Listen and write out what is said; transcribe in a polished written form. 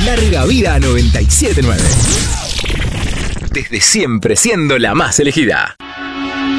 Larga vida a 97.9. Desde siempre siendo la más elegida.